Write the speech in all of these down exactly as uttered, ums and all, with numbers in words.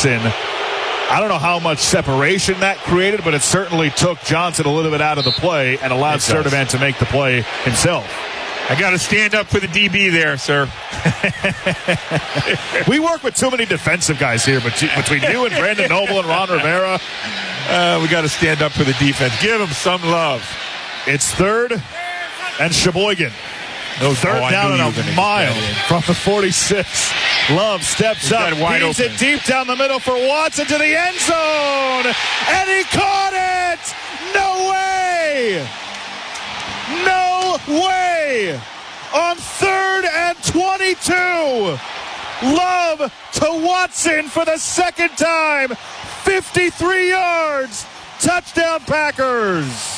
Watson. I don't know how much separation that created, but it certainly took Johnson a little bit out of the play and allowed Sturdivant to make the play himself. I got to stand up for the D B there, sir. We work with too many defensive guys here, but between you and Brandon Noble and Ron Rivera, uh, we got to stand up for the defense. Give them some love. It's third and Sheboygan. Those, third oh, down and a mile from the forty-six. Love steps He's up, wide heaves open. it deep down the middle for Watson to the end zone, and he caught it! No way! No way! On third and twenty-two, Love to Watson for the second time, fifty-three yards, touchdown Packers.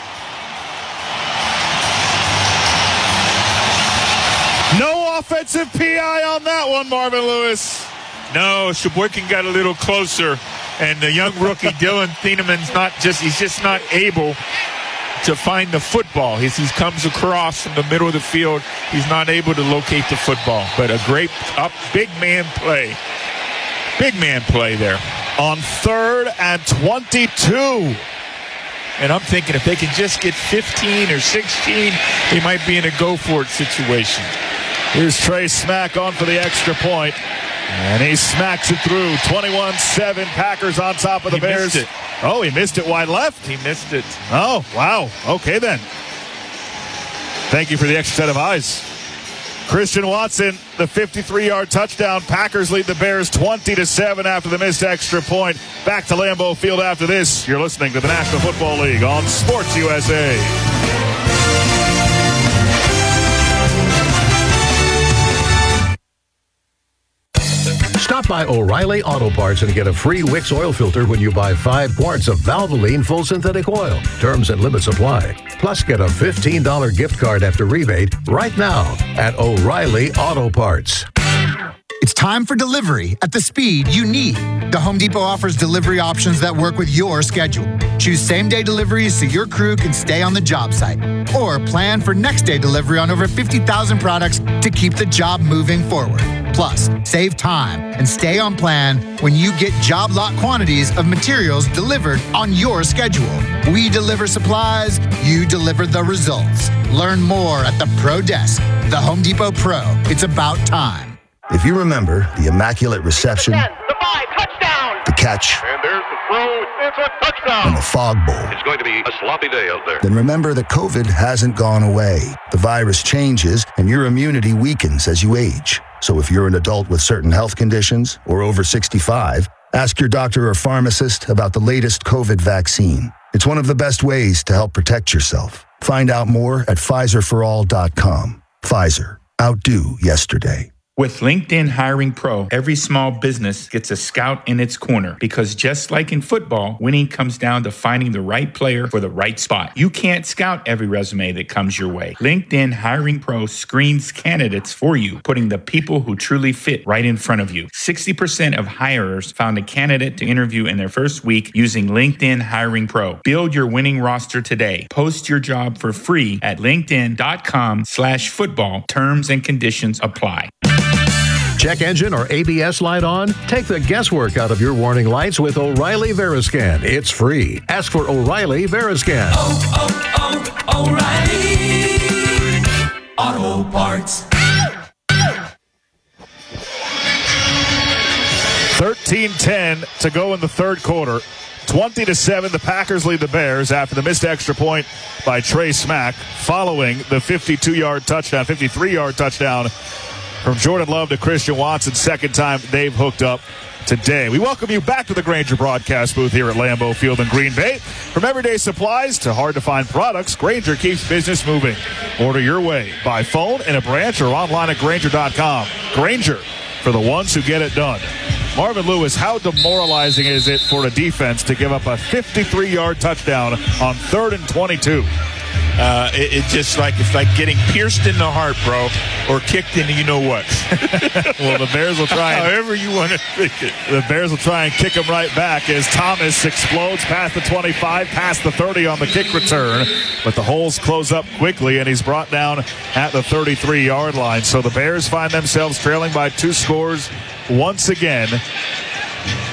No offensive P I on that one, Marvin Lewis. No, Sheboygan got a little closer, and the young rookie Dylan Thieneman's not just, he's just not able to find the football. As he comes across from the middle of the field, he's not able to locate the football. But a great up, big man play. Big man play there. On third and twenty-two. And I'm thinking if they can just get fifteen or sixteen, they might be in a go-for-it situation. Here's Trey Smack on for the extra point. And he smacks it through. twenty-one seven, Packers on top of the he Bears. Missed it. Oh, he missed it wide left. He missed it. Oh, wow. Okay, then. Thank you for the extra set of eyes. Christian Watson, the fifty-three-yard touchdown. Packers lead the Bears twenty to seven after the missed extra point. Back to Lambeau Field after this. You're listening to the National Football League on Sports U S A. Stop by O'Reilly Auto Parts and get a free Wix oil filter when you buy five quarts of Valvoline full synthetic oil. Terms and limits apply. Plus, get a fifteen dollars gift card after rebate right now at O'Reilly Auto Parts. It's time for delivery at the speed you need. The Home Depot offers delivery options that work with your schedule. Choose same-day deliveries so your crew can stay on the job site. Or plan for next-day delivery on over fifty thousand products to keep the job moving forward. Plus, save time and stay on plan when you get job lot quantities of materials delivered on your schedule. We deliver supplies, you deliver the results. Learn more at the Pro Desk. The Home Depot Pro. It's about time. If you remember the immaculate reception, ten, the five, touchdown! The catch, and there's the throw, it's a touchdown! And the fog bowl, it's going to be a sloppy day out there. Then remember that COVID hasn't gone away. The virus changes and your immunity weakens as you age. So if you're an adult with certain health conditions or over sixty-five, ask your doctor or pharmacist about the latest COVID vaccine. It's one of the best ways to help protect yourself. Find out more at Pfizer for all dot com. Pfizer. Outdo yesterday. With LinkedIn Hiring Pro, every small business gets a scout in its corner because just like in football, winning comes down to finding the right player for the right spot. You can't scout every resume that comes your way. LinkedIn Hiring Pro screens candidates for you, putting the people who truly fit right in front of you. sixty percent of hirers found a candidate to interview in their first week using LinkedIn Hiring Pro. Build your winning roster today. Post your job for free at linkedin.com slash football. Terms and conditions apply. Check engine or A B S light on? Take the guesswork out of your warning lights with O'Reilly Veriscan. It's free. Ask for O'Reilly Veriscan. Oh, oh, oh, O'Reilly Auto Parts. thirteen ten to go in the third quarter. twenty to seven, the Packers lead the Bears after the missed extra point by Trey Smack following the fifty-two-yard touchdown, fifty-three-yard touchdown from Jordan Love to Christian Watson. Second time they've hooked up today. We welcome you back to the Grainger broadcast booth here at Lambeau Field in Green Bay. From everyday supplies to hard-to-find products, Grainger keeps business moving. Order your way by phone, in a branch, or online at Grainger dot com. Grainger, for the ones who get it done. Marvin Lewis, how demoralizing is it for a defense to give up a fifty-three-yard touchdown on third and twenty-two? Uh, it, it just like it's like getting pierced in the heart, bro, or kicked in the you know what. Well, the Bears will try. And, however you want to think it. The Bears will try and kick him right back as Thomas explodes past the twenty-five, past the thirty on the kick return. But the holes close up quickly, and he's brought down at the thirty-three-yard line. So the Bears find themselves trailing by two scores once again.